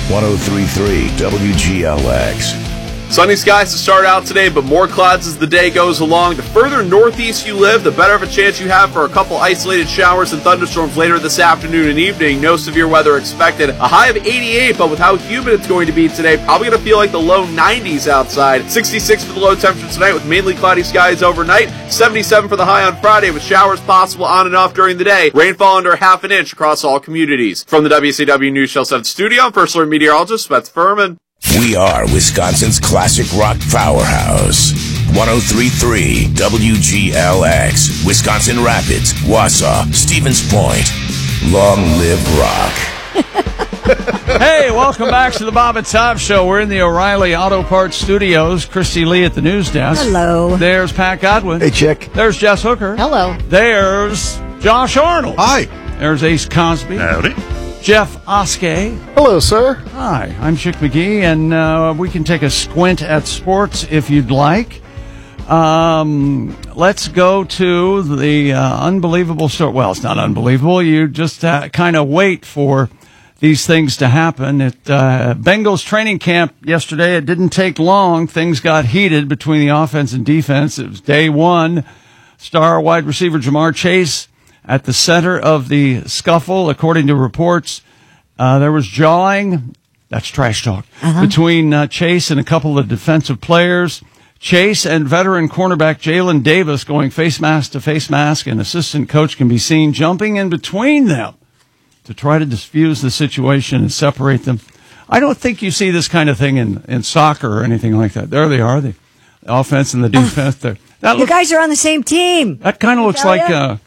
103.3 WGLX. Sunny skies to start out today, but more clouds as the day goes along. The further northeast you live, the better of a chance you have for a couple isolated showers and thunderstorms later this afternoon and evening. No severe weather expected. A high of 88, but with how humid it's going to be today, probably going to feel like the low 90s outside. 66 for the low temperature tonight with mainly cloudy skies overnight. 77 for the high on Friday with showers possible on and off during the day. Rainfall under half an inch across all communities. From the WCW News Channel 7 studio, I'm First Alert Meteorologist Beth Furman. We are Wisconsin's classic rock powerhouse. 103.3 WGLX. Wisconsin Rapids, Wausau, Stevens Point. Long live rock. Hey, welcome back to the Bob and Tom Show. We're in the O'Reilly Auto Parts Studios. Christy Lee at the news desk. Hello. There's Pat Godwin. Hey, Chick. There's Jess Hooker. Hello. There's Josh Arnold. Hi. There's Ace Cosby. Howdy. Jeff Oskey. Hello, sir. Hi, I'm Chick McGee, and we can take a squint at sports if you'd like. Let's go to the unbelievable story. Well, it's not unbelievable. You just kind of wait for these things to happen. At Bengals training camp yesterday, it didn't take long. Things got heated between the offense and defense. It was day one. Star wide receiver Jamar Chase at the center of the scuffle. According to reports, there was jawing. That's trash talk. Between Chase and a couple of defensive players. Chase and veteran cornerback Jalen Davis going face mask to face mask, and assistant coach can be seen jumping in between them to try to diffuse the situation and separate them. I don't think you see this kind of thing in soccer or anything like that. There they are, the offense and the defense. You guys are on the same team. That kind of looks like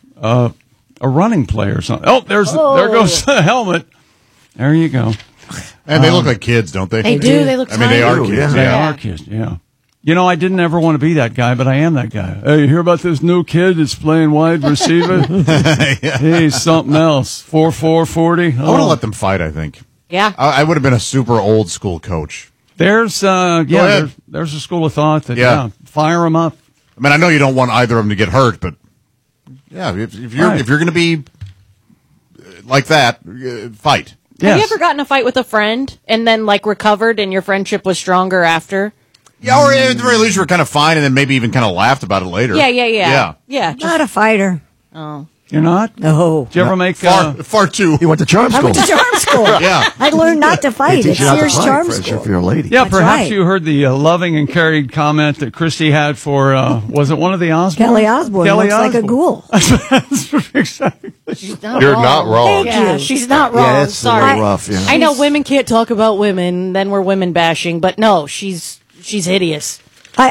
a running play or something. Oh, there goes the helmet. There you go. And they look like kids, don't they? They do. They look they are kids. They are kids, yeah. You know, I didn't ever want to be that guy, but I am that guy. Hey, you hear about this new kid that's playing wide receiver? He's something else. 4'4", 40. I want to let them fight, I think. Yeah. I would have been a super old school coach. There's a school of thought that, fire them up. I mean, I know you don't want either of them to get hurt, but yeah, if you're going to be like that, fight. Yes. Have you ever gotten in a fight with a friend and then recovered and your friendship was stronger after? Yeah, or at the very least you were kind of fine and then maybe even kind of laughed about it later. Yeah. Not a fighter. Oh. You're not? No. Did you ever make far too? You went to charm I school. went to charm school. Yeah. I learned not to fight. They It's teach you not to Sears fight Charm for School. if you're a lady. Yeah, That's perhaps right. you heard the loving and carried comment that Christy had for, was it one of the Osbourne? Kelly Osbourne looks like a ghoul. Exactly. She's not You're wrong. not wrong. Yeah, she's not wrong. Yeah, it's a Sorry. little rough. Yeah. I know women can't talk about women, then we're women bashing, but no, she's hideous.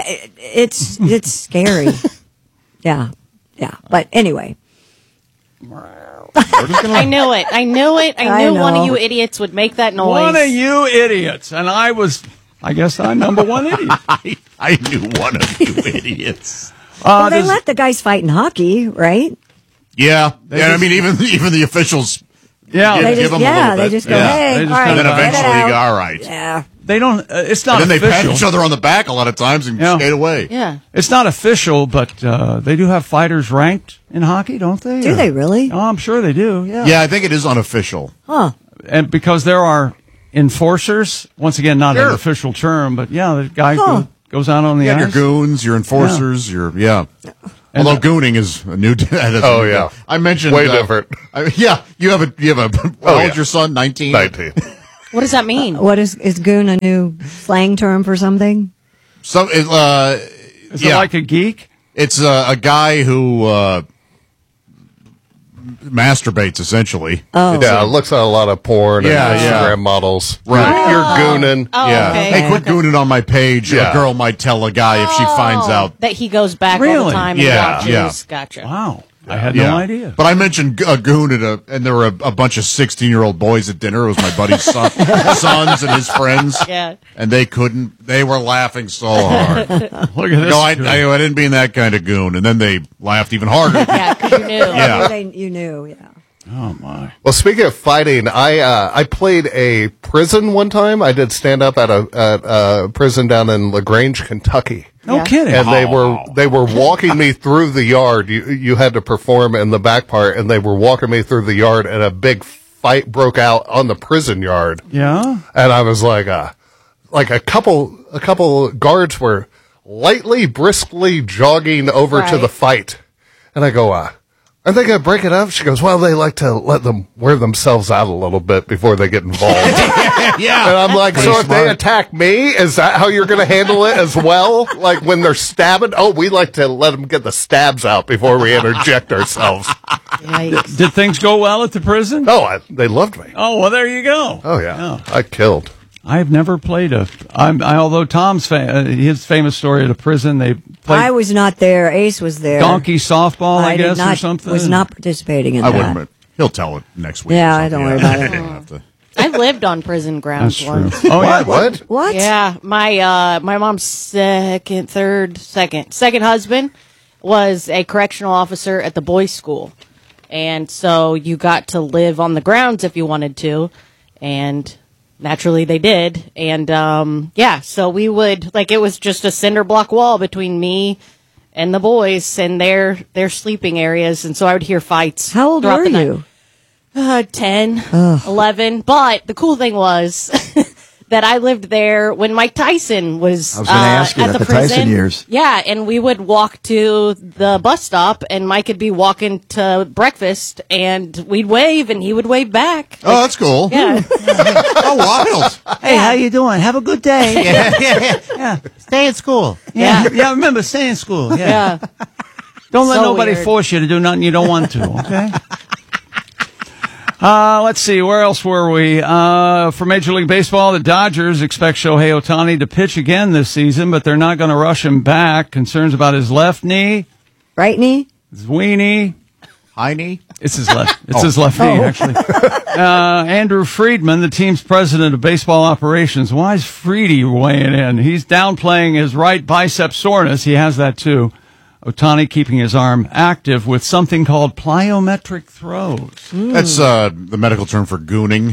It's scary. Yeah. But anyway. I knew it. I knew one of you idiots would make that noise. One of you idiots. And I guess I'm number one idiot. I knew one of you idiots. Well, they let the guys fight in hockey, right? Yeah. I mean, even the officials. Yeah. They give them a little bit. just go, Yeah. hey, They just all right, And then get it eventually you out. go, all right. Yeah. They don't, it's not And then they pat official. each other on the back a lot of times and Yeah. skate away. Yeah. It's not official, but they do have fighters ranked in hockey, don't they? Do they really? Oh, I'm sure they do, yeah. Yeah, I think it is unofficial. Huh. And because there are enforcers, once again, not an Sure. official term, but yeah, the guy Huh. goes out on the You ice. got your goons, your enforcers, Although gooning is a new. Oh, yeah. I mentioned Way different. You have a. How old's your son? 19. 19. What does that mean? What is goon a new slang term for something? So, Is it like a geek? It's a guy who masturbates essentially. Oh. Yeah, looks at a lot of porn and Instagram models. Right. You're gooning. Oh, Yeah. okay. Hey, quit gooning on my page. Yeah. A girl might tell a guy if she finds out. that he goes back all Really? the time and Yeah, watches. yeah. Gotcha. Wow. I had no idea. But I mentioned a goon and there were a bunch of 16-year-old boys at dinner. It was my buddy's sons and his friends. Yeah. And they couldn't. They were laughing so hard. Look at this. No, I didn't mean that kind of goon. And then they laughed even harder. Yeah, because you knew. Yeah. You knew, yeah. Oh, my. Well, speaking of fighting, I played a prison one time. I did stand up at a prison down in LaGrange, Kentucky. No kidding. And they were walking me through the yard. You had to perform in the back part, and they were walking me through the yard, and a big fight broke out on the prison yard. Yeah. And I was like a couple guards were lightly, briskly jogging over to Right. the fight. And I go, are they going to break it up? She goes, well, they like to let them wear themselves out a little bit before they get involved. Yeah. And I'm like, so if they attack me, is that how you're going to handle it as well? Like when they're stabbing? Oh, we like to let them get the stabs out before we interject ourselves. Yikes. Did things go well at the prison? Oh, they loved me. Oh, well, there you go. Oh, yeah. I killed. I've never played although Tom's his famous story at a prison, they played I was not there. Ace was there. donkey softball, I did guess, not, or something. was not participating in I that. wouldn't, but he'll tell it next week. Yeah, or I don't something. worry about it. Didn't have to- I've lived on prison grounds That's true. once. Oh, yeah. What? What? Yeah, my mom's second husband was a correctional officer at the boys' school, and so you got to live on the grounds if you wanted to, and naturally they did. And so we would it was just a cinder block wall between me and the boys and their sleeping areas, and so I would hear fights. How old throughout were the night. you? 10, 11. But the cool thing was that I lived there when Mike Tyson was I was gonna ask you at that, the the Tyson prison. years. Yeah, and we would walk to the bus stop, and Mike would be walking to breakfast, and we'd wave, and he would wave back. Oh, that's cool. Yeah. Oh, wild. Hey, how you doing? Have a good day. Yeah. Stay in school. Yeah. Yeah, remember, stay in school. Yeah. Yeah. Don't let So nobody weird. force you to do nothing you don't want to, okay? Let's see, where else were we? For Major League Baseball, the Dodgers expect Shohei Ohtani to pitch again this season, but they're not going to rush him back. Concerns about his left knee, Right knee? his weenie. Heine? It's his left. It's his left knee, actually. Andrew Friedman, the team's president of baseball operations. Why is Freedy weighing in? He's downplaying his right bicep soreness. He has that too. Ohtani keeping his arm active with something called plyometric throws. That's the medical term for gooning.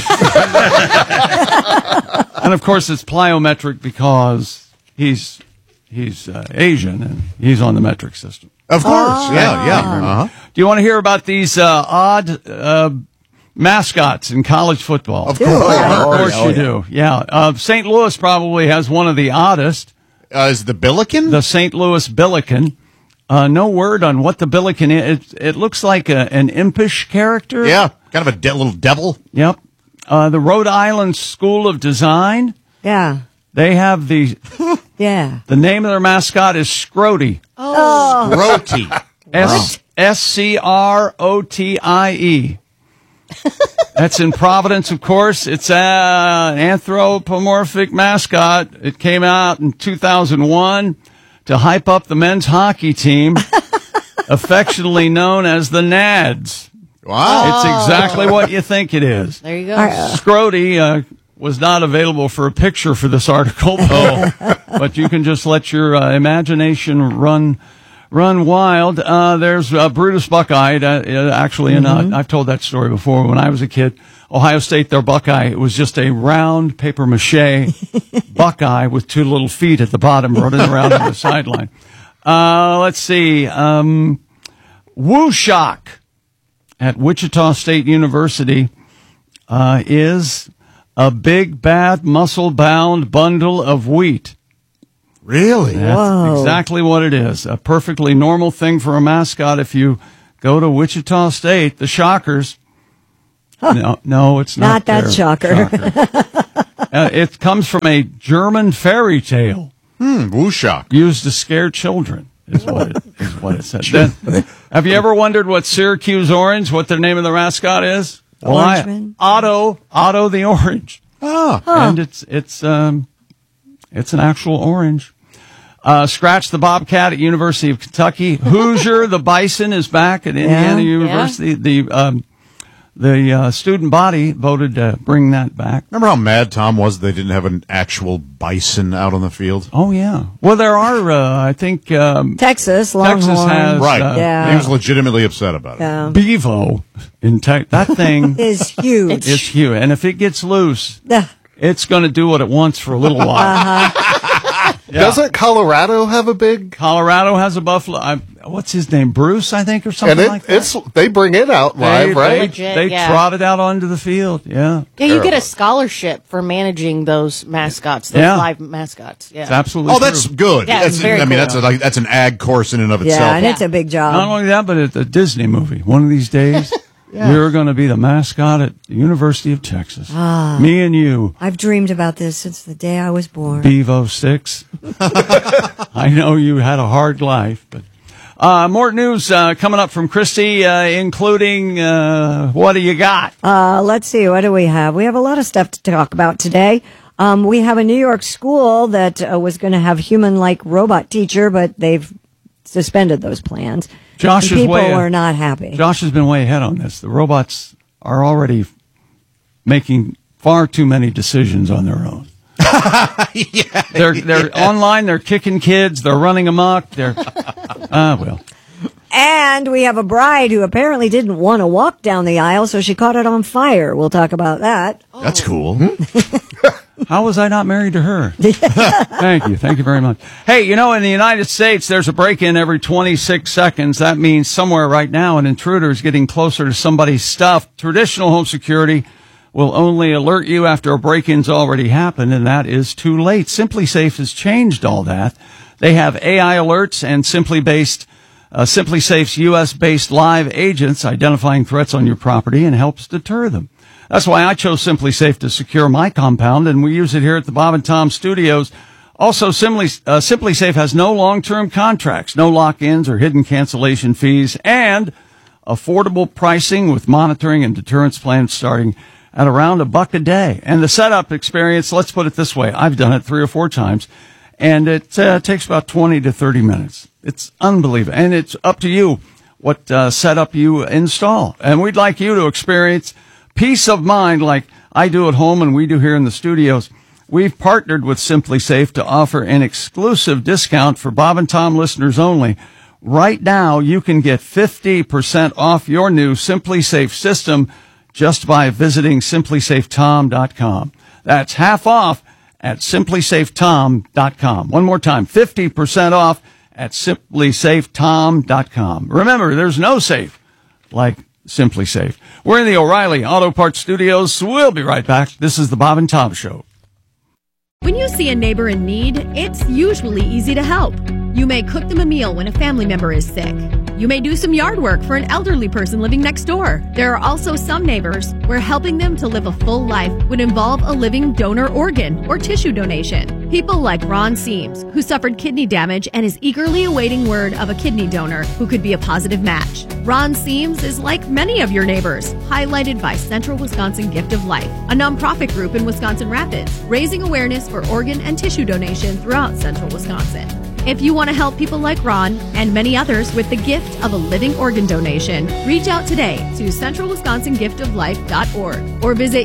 And of course, it's plyometric because he's Asian and he's on the metric system. Of course. Yeah. Uh-huh. Do you want to hear about these odd mascots in college football? Of course. Of course you do. Yeah. St. Louis probably has one of the oddest. Is the Billiken? The St. Louis Billiken. No word on what the Billiken is. It looks like an impish character. Yeah. Kind of a little devil. Yep. The Rhode Island School of Design. Yeah. They have the name of their mascot is Scrotie. Roti. Scrotie. That's in Providence, of course. It's an anthropomorphic mascot. It came out in 2001 to hype up the men's hockey team, affectionately known as the Nads. Wow. It's exactly what you think it is. There you go. Scrotie was not available for a picture for this article, but you can just let your imagination run wild. There's Brutus Buckeye, actually, and I've told that story before. When I was a kid, Ohio State, their Buckeye, it was just a round paper mache Buckeye with two little feet at the bottom running around on the sideline. Let's see. Wooshock at Wichita State University is a big, bad, muscle-bound bundle of wheat. Really? That's exactly what it is. A perfectly normal thing for a mascot. If you go to Wichita State, the Shockers. No, it's not. Not that their shocker. It comes from a German fairy tale Wooshock. used to scare children. Is what it said. Then, have you ever wondered what Syracuse Orange, what their name of the mascot is? Orangeman? Otto the Orange. And it's an actual orange. Scratch the Bobcat at University of Kentucky. Hoosier the Bison is back at Indiana University. The student body voted to bring that back. Remember how mad Tom was they didn't have an actual bison out on the field? Oh, yeah. Well, there are, I think... Texas, Longhorn. Texas has... Right. Yeah. He was legitimately upset about it. Bevo. That thing Is huge. is huge. And if it gets loose, Yeah. it's going to do what it wants for a little while. Yeah. Doesn't Colorado have a big? Colorado has a buffalo. What's his name? Bruce, I think, or something like that. They bring it out live, right? They trot it out onto the field. Yeah. Yeah, you get a scholarship for managing those mascots, those live mascots. Yeah. It's absolutely Oh, that's good. Yeah, it's very cool. That's an ag course in and of itself. Yeah, and it's a big job. Not only that, but it's a Disney movie. One of these days, you're going to be the mascot at the University of Texas. Me and you. I've dreamed about this since the day I was born. Bevo 6. I know you had a hard life, but more news coming up from Christy, including what do you got? Let's see. What do we have? We have a lot of stuff to talk about today. We have a New York school that was going to have human-like robot teacher, but they've suspended those plans. Josh and people are not happy. Josh has been way ahead on this. The robots are already making far too many decisions on their own. They're online. They're kicking kids. They're running amok. Well. And we have a bride who apparently didn't want to walk down the aisle, so she caught it on fire. We'll talk about that. That's cool. How was I not married to her? Thank you. Thank you very much. Hey, in the United States, there's a break-in every 26 seconds. That means somewhere right now an intruder is getting closer to somebody's stuff. Traditional home security will only alert you after a break-in's already happened, and that is too late. SimpliSafe has changed all that. They have AI alerts and SimpliSafe's U.S.-based live agents identifying threats on your property and helps deter them. That's why I chose SimpliSafe to secure my compound, and we use it here at the Bob and Tom Studios. Also, SimpliSafe has no long-term contracts, no lock-ins or hidden cancellation fees, and affordable pricing with monitoring and deterrence plans starting at around $1 a day. And the setup experience, let's put it this way, I've done it 3 or 4 times, and it takes about 20 to 30 minutes. It's unbelievable. And it's up to you what setup you install. And we'd like you to experience peace of mind like I do at home and we do here in the studios. We've partnered with SimpliSafe to offer an exclusive discount for Bob and Tom listeners only. Right now, you can get 50% off your new SimpliSafe system just by visiting SimpliSafeTom.com. That's half off at SimpliSafeTom.com. One more time, 50% off at SimpliSafeTom.com. Remember, there's no safe like SimpliSafe. We're in the O'Reilly Auto Parts Studios. We'll be right back. This is the Bob and Tom Show. When you see a neighbor in need, it's usually easy to help. You may cook them a meal when a family member is sick. You may do some yard work for an elderly person living next door. There are also some neighbors where helping them to live a full life would involve a living donor organ or tissue donation. People like Ron Seams, who suffered kidney damage and is eagerly awaiting word of a kidney donor who could be a positive match. Ron Seams is like many of your neighbors, highlighted by Central Wisconsin Gift of Life, a nonprofit group in Wisconsin Rapids, raising awareness for organ and tissue donation throughout Central Wisconsin. If you want to help people like Ron and many others with the gift of a living organ donation, reach out today to centralwisconsingiftoflife.org or visit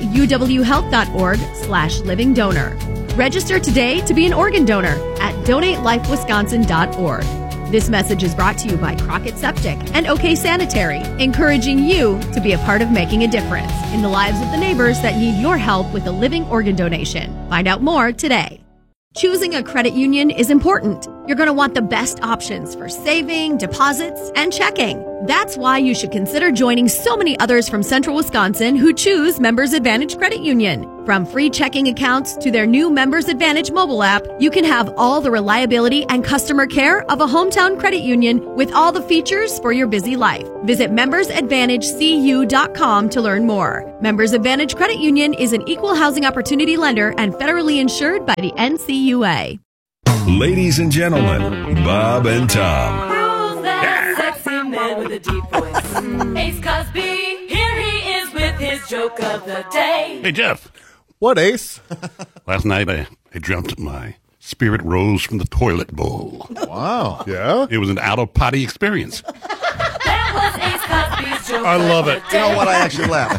uwhealth.org/livingdonor. Register today to be an organ donor at donatelifewisconsin.org. This message is brought to you by Crockett Septic and OK Sanitary, encouraging you to be a part of making a difference in the lives of the neighbors that need your help with a living organ donation. Find out more today. Choosing a credit union is important. You're going to want the best options for saving, deposits, and checking. That's why you should consider joining so many others from Central Wisconsin who choose Members Advantage Credit Union. From free checking accounts to their new Members Advantage mobile app, you can have all the reliability and customer care of a hometown credit union with all the features for your busy life. Visit membersadvantagecu.com to learn more. Members Advantage Credit Union is an equal housing opportunity lender and federally insured by the NCUA. Ladies and gentlemen, Bob and Tom. Who's that sexy man with a deep voice? Ace Cosby, here he is with his joke of the day. Hey, Jeff. What, Ace? Last night I dreamt my spirit rose from the toilet bowl. Wow. Yeah? It was an out-of-potty experience. That was Ace Cosby's joke. I love it. You know what? I actually laughed.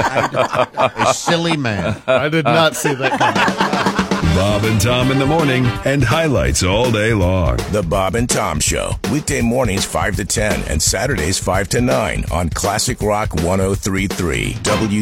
A silly man. I did not see that coming. Bob and Tom in the morning and highlights all day long. The Bob and Tom Show. Weekday mornings 5 to 10 and Saturdays 5 to 9 on Classic Rock 103.3 WGLX.